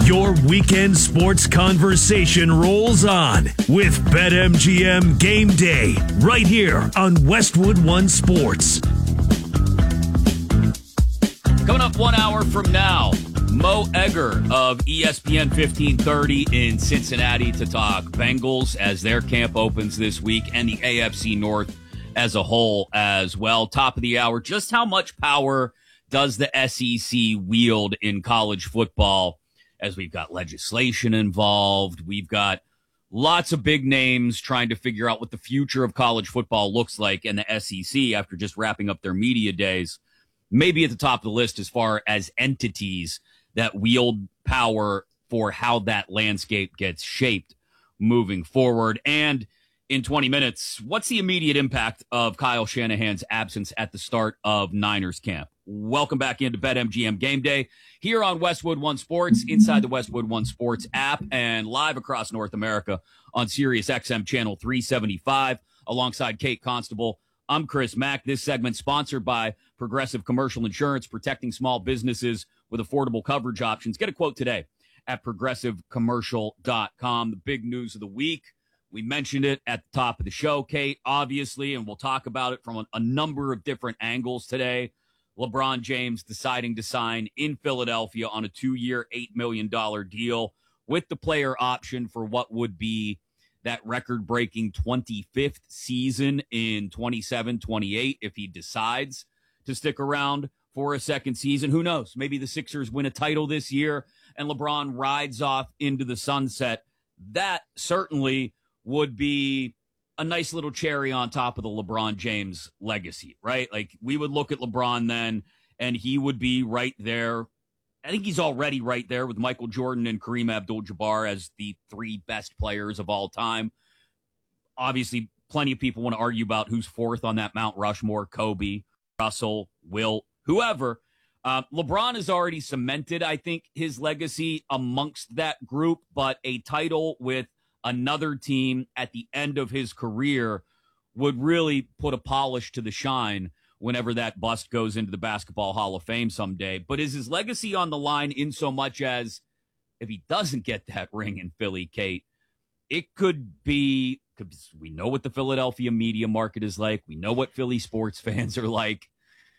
Your weekend sports conversation rolls on with BetMGM Game Day right here on Westwood One Sports. Coming up 1 hour from now, Mo Egger of ESPN 1530 in Cincinnati to talk Bengals as their camp opens this week and the AFC North as a whole as well. Top of the hour, just how much power does the SEC wield in college football as we've got legislation involved? We've got lots of big names trying to figure out what the future of college football looks like, and the SEC, after just wrapping up their media days, maybe at the top of the list as far as entities that wield power for how that landscape gets shaped moving forward. And in 20 minutes, what's the immediate impact of Kyle Shanahan's absence at the start of Niners camp? Welcome back into BetMGM Game Day here on Westwood One Sports, inside the Westwood One Sports app, and live across North America on Sirius XM Channel 375, alongside Kate Constable. I'm Chris Mack. This segment sponsored by Progressive Commercial Insurance, protecting small businesses with affordable coverage options. Get a quote today at progressivecommercial.com. The big news of the week, we mentioned it at the top of the show, Kate, obviously, and we'll talk about it from a number of different angles today. LeBron James deciding to sign in Philadelphia on a 2-year, $8 million deal with the player option for what would be that record-breaking 25th season in 27-28 if he decides to stick around for a second season. Who knows? Maybe the Sixers win a title this year and LeBron rides off into the sunset. That certainly would be a nice little cherry on top of the LeBron James legacy, right? Like, we would look at LeBron then, and he would be right there. I think he's already right there with Michael Jordan and Kareem Abdul-Jabbar as the 3 best players of all time. Obviously, plenty of people want to argue about who's fourth on that Mount Rushmore: Kobe, Russell, Wilt, whoever. LeBron has already cemented, I think, his legacy amongst that group, but a title with another team at the end of his career would really put a polish to the shine whenever that bust goes into the Basketball Hall of Fame someday. But is his legacy on the line in so much as if he doesn't get that ring in Philly, Kate, it could be, because we know what the Philadelphia media market is like. We know what Philly sports fans are like.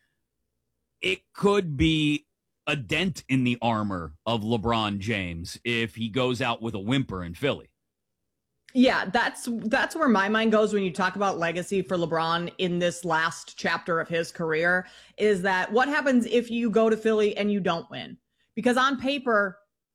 It could be a dent in the armor of LeBron James if he goes out with a whimper in Philly. Yeah, that's where my mind goes when you talk about legacy for LeBron in this last chapter of his career, is that what happens if you go to Philly and you don't win? Because on paper,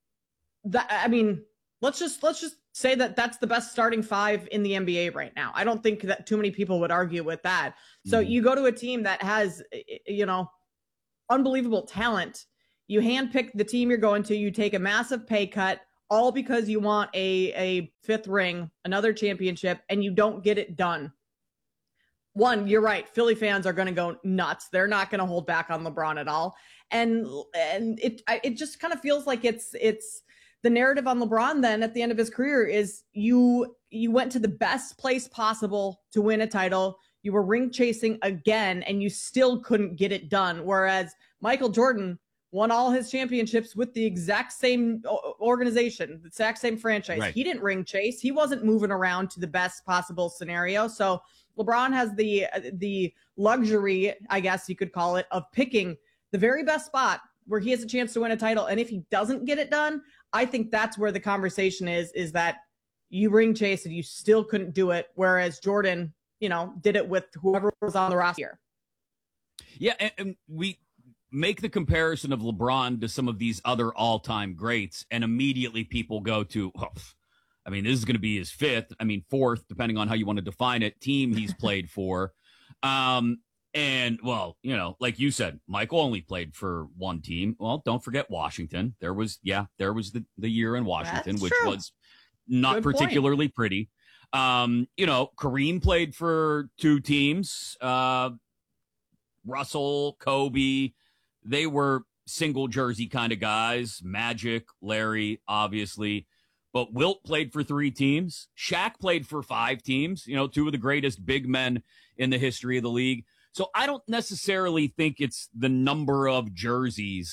let's just say that that's the best starting 5 in the NBA right now. I don't think that too many people would argue with that. So you go to a team that has, unbelievable talent. You handpick the team you're going to, you take a massive pay cut, all because you want a 5th ring, another championship, and you don't get it done. One, you're right. Philly fans are going to go nuts. They're not going to hold back on LeBron at all. And it just kind of feels like it's the narrative on LeBron then at the end of his career is you went to the best place possible to win a title. You were ring chasing again, and you still couldn't get it done. Whereas Michael Jordan won all his championships with the exact same organization, the exact same franchise. Right. He didn't ring chase. He wasn't moving around to the best possible scenario. So LeBron has the luxury, I guess you could call it, of picking the very best spot where he has a chance to win a title. And if he doesn't get it done, I think that's where the conversation is that you ring chase and you still couldn't do it. Whereas Jordan, did it with whoever was on the roster. Yeah. And we make the comparison of LeBron to some of these other all-time greats, and immediately people go to, this is going to be his 5th, 4th, depending on how you want to define it, team he's played for. And, well, like you said, Michael only played for one team. Well, don't forget Washington. There was the year in Washington, which was not particularly pretty. Kareem played for 2 teams. Russell, Kobe, they were single jersey kind of guys. Magic, Larry, obviously. But Wilt played for 3 teams. Shaq played for 5 teams, 2 of the greatest big men in the history of the league. So I don't necessarily think it's the number of jerseys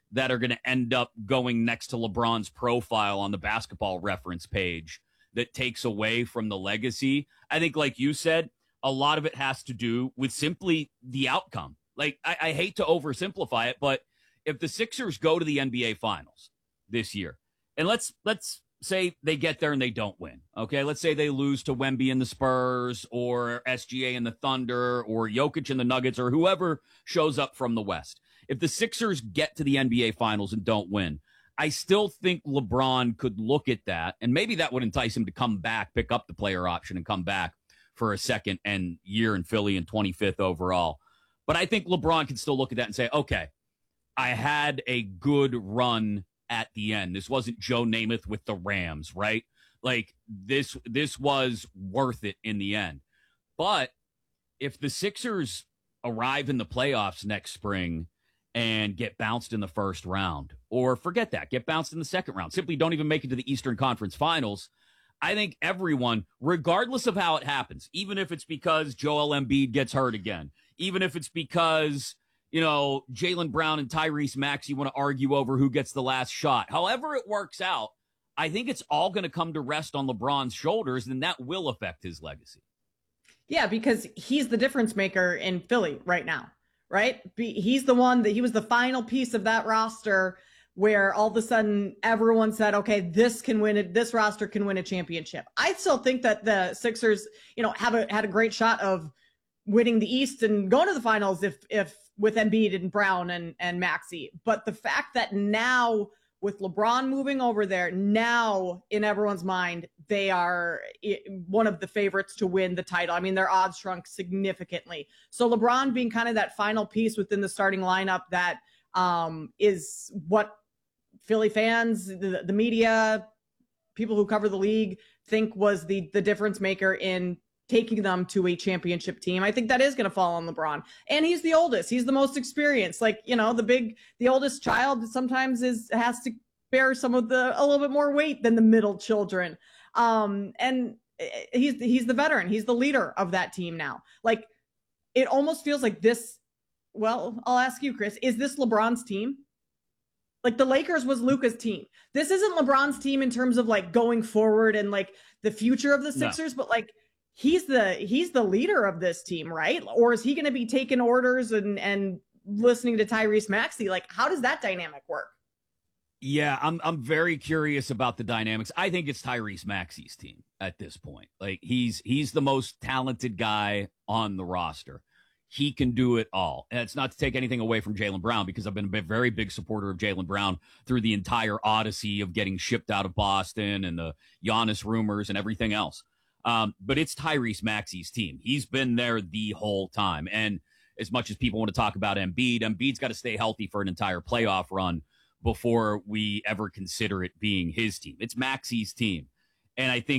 that are going to end up going next to LeBron's profile on the Basketball Reference page that takes away from the legacy. I think, like you said, a lot of it has to do with simply the outcome. Like, I hate to oversimplify it, but if the Sixers go to the NBA Finals this year, and let's say they get there and they don't win, okay? Let's say they lose to Wemby and the Spurs, or SGA and the Thunder, or Jokic and the Nuggets, or whoever shows up from the West. If the Sixers get to the NBA Finals and don't win, I still think LeBron could look at that, and maybe that would entice him to come back, pick up the player option, and come back for a second and year in Philly and 25th overall. But I think LeBron can still look at that and say, okay, I had a good run at the end. This wasn't Joe Namath with the Rams, right? Like, this was worth it in the end. But if the Sixers arrive in the playoffs next spring and get bounced in the first round, or forget that, get bounced in the second round, simply don't even make it to the Eastern Conference Finals, I think everyone, regardless of how it happens, even if it's because Joel Embiid gets hurt again, even if it's because, you know, Jaylen Brown and Tyrese Maxey want to argue over who gets the last shot, however it works out, I think it's all going to come to rest on LeBron's shoulders, and that will affect his legacy. Yeah, because he's the difference maker in Philly right now, right? He's the one that he was the final piece of that roster where all of a sudden everyone said, okay, this roster can win a championship. I still think that the Sixers, you know, had a great shot of winning the East and going to the finals if with Embiid and Brown and Maxey. But the fact that now with LeBron moving over there, now in everyone's mind, they are one of the favorites to win the title. I mean, their odds shrunk significantly. So LeBron being kind of that final piece within the starting lineup that is what Philly fans, the media, people who cover the league think was the difference maker in taking them to a championship team. I think that is going to fall on LeBron. And he's the oldest. He's the most experienced. Like, you know, the oldest child sometimes has to bear a little bit more weight than the middle children. And he's the veteran. He's the leader of that team now. Like, it almost feels like this. Well, I'll ask you, Chris, is this LeBron's team? Like, the Lakers was Luka's team. This isn't LeBron's team in terms of like going forward and like the future of the Sixers, but like, he's the leader of this team, right? Or is he going to be taking orders and listening to Tyrese Maxey? Like, how does that dynamic work? Yeah, I'm very curious about the dynamics. I think it's Tyrese Maxey's team at this point. Like, he's the most talented guy on the roster. He can do it all. And it's not to take anything away from Jaylen Brown, because I've been a very big supporter of Jaylen Brown through the entire odyssey of getting shipped out of Boston and the Giannis rumors and everything else. But it's Tyrese Maxey's team. He's been there the whole time. And as much as people want to talk about Embiid's got to stay healthy for an entire playoff run before we ever consider it being his team. It's Maxey's team. And I think